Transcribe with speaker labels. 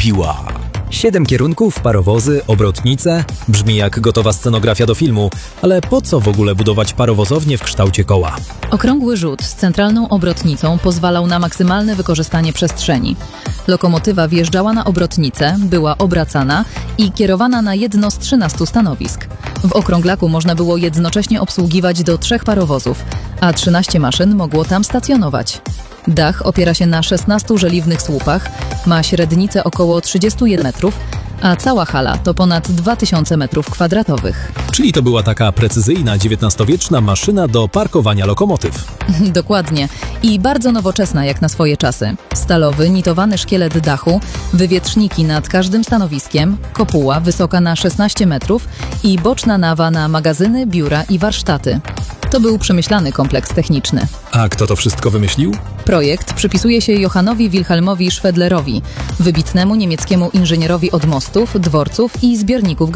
Speaker 1: Piła.
Speaker 2: 7 kierunków, parowozy, obrotnice. Brzmi jak gotowa scenografia do filmu, ale po co w ogóle budować parowozownię w kształcie koła?
Speaker 3: Okrągły rzut z centralną obrotnicą pozwalał na maksymalne wykorzystanie przestrzeni. Lokomotywa wjeżdżała na obrotnicę, była obracana i kierowana na jedno z 13 stanowisk. W okrąglaku można było jednocześnie obsługiwać do 3 parowozów, a 13 maszyn mogło tam stacjonować. Dach opiera się na 16 żeliwnych słupach, ma średnicę około 31 metrów, a cała hala to ponad 2000 m2.
Speaker 2: Czyli to była taka precyzyjna XIX-wieczna maszyna do parkowania lokomotyw.
Speaker 3: Dokładnie. I bardzo nowoczesna jak na swoje czasy. Stalowy, nitowany szkielet dachu, wywietrzniki nad każdym stanowiskiem, kopuła wysoka na 16 metrów i boczna nawa na magazyny, biura i warsztaty. To był przemyślany kompleks techniczny.
Speaker 2: A kto to wszystko wymyślił?
Speaker 3: Projekt przypisuje się Johannowi Wilhelmowi Schwedlerowi, wybitnemu niemieckiemu inżynierowi od mostów, dworców i zbiorników